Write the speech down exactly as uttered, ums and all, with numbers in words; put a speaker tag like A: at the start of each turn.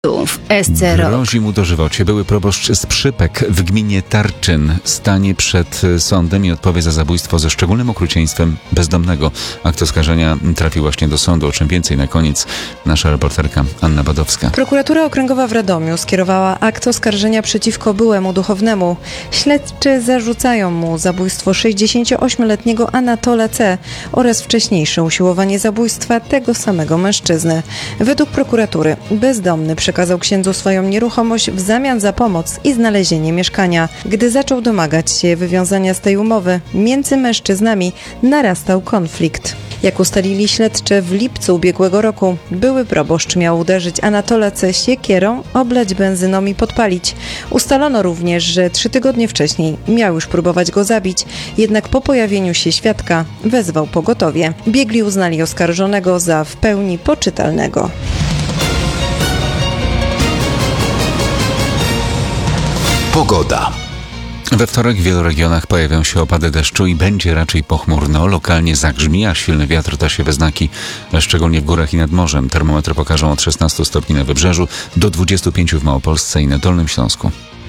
A: W S C Rok.
B: Grozi mu dożywocie. Były proboszcz z Przypek w gminie Tarczyn stanie przed sądem i odpowie za zabójstwo ze szczególnym okrucieństwem bezdomnego. Akt oskarżenia trafił właśnie do sądu. O czym więcej na koniec nasza reporterka Anna Badowska.
C: Prokuratura Okręgowa w Radomiu skierowała akt oskarżenia przeciwko byłemu duchownnemu. Śledczy zarzucają mu zabójstwo sześćdziesięcioośmioletniego Anatola C. oraz wcześniejsze usiłowanie zabójstwa tego samego mężczyzny. Według prokuratury bezdomny przekazał księdzu swoją nieruchomość w zamian za pomoc i znalezienie mieszkania. Gdy zaczął domagać się wywiązania z tej umowy, między mężczyznami narastał konflikt. Jak ustalili śledczy, w lipcu ubiegłego roku były proboszcz miał uderzyć Anatola C. siekierą, oblać benzyną i podpalić. Ustalono również, że trzy tygodnie wcześniej miał już próbować go zabić, jednak po pojawieniu się świadka wezwał pogotowie. Biegli uznali oskarżonego za w pełni poczytalnego.
D: Pogoda.
B: We wtorek w wielu regionach pojawią się opady deszczu i będzie raczej pochmurno. Lokalnie zagrzmi, a silny wiatr da się we znaki, szczególnie w górach i nad morzem. Termometry pokażą od szesnastu stopni na Wybrzeżu do dwudziestu pięciu w Małopolsce i na Dolnym Śląsku.